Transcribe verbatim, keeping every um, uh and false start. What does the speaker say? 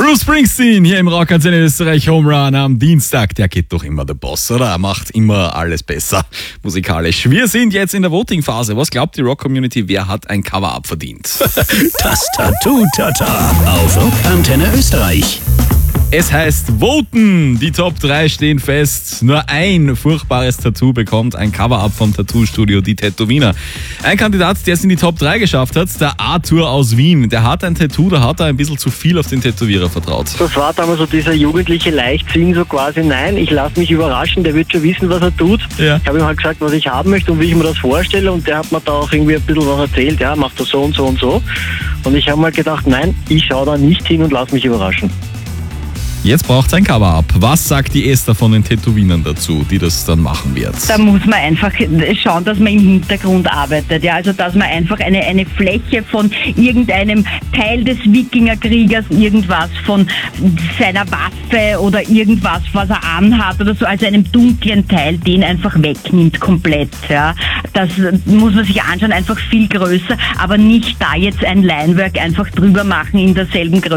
Bruce Springsteen hier im Rockantenne Österreich Home Run am Dienstag. Der geht doch immer der Boss, oder? Er macht immer alles besser musikalisch. Wir sind jetzt in der Voting-Phase. Was glaubt die Rock-Community, wer hat ein Cover-Up verdient? Das Tattoo-Tata auf Rockantenne Österreich. Es heißt Voten. Die Top drei stehen fest. Nur ein furchtbares Tattoo bekommt ein Cover-Up vom Tattoo-Studio Die Tätowiner. Ein Kandidat, der es in die Top drei geschafft hat, der Arthur aus Wien. Der hat ein Tattoo, da hat er ein bisschen zu viel auf den Tätowierer vertraut. Das war damals so dieser jugendliche Leichtsinn, so quasi, nein, ich lasse mich überraschen, der wird schon wissen, was er tut. Ja. Ich habe ihm halt gesagt, was ich haben möchte und wie ich mir das vorstelle, und der hat mir da auch irgendwie ein bisschen was erzählt, ja, macht das so und so und so. Und ich habe mal gedacht, nein, ich schaue da nicht hin und lasse mich überraschen. Jetzt braucht es ein Cover-Up. Was sagt die Esther von den Tätowinern dazu, die das dann machen wird? Da muss man einfach schauen, dass man im Hintergrund arbeitet. Ja, also dass man einfach eine, eine Fläche von irgendeinem Teil des Wikingerkriegers, irgendwas von seiner Waffe oder irgendwas, was er anhat oder so, also einem dunklen Teil, den einfach wegnimmt komplett. Ja. Das muss man sich anschauen, einfach viel größer, aber nicht da jetzt ein Linework einfach drüber machen in derselben Größe.